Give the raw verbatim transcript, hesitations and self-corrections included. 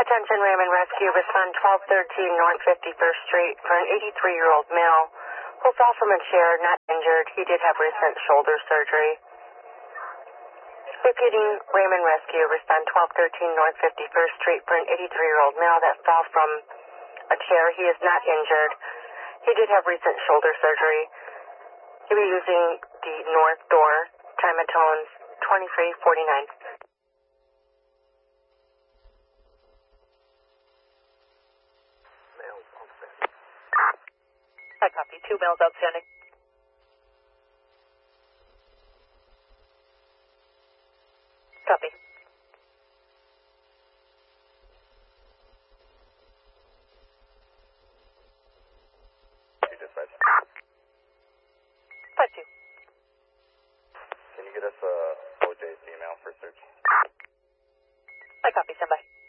Attention Raymond Rescue, respond twelve thirteen North fifty-first Street for an eighty-three-year-old male who fell from a chair, not injured. He did have recent shoulder surgery. Repeating, Raymond Rescue, respond twelve thirteen North fifty-first Street for an eighty-three-year-old male that fell from a chair. He is not injured. He did have recent shoulder surgery. He'll be using the north door, time and tones twenty-three forty-nine. I copy. Two males outstanding. Copy. Dispatch. Five two. Can you get us a O J email for search? I copy. Stand by.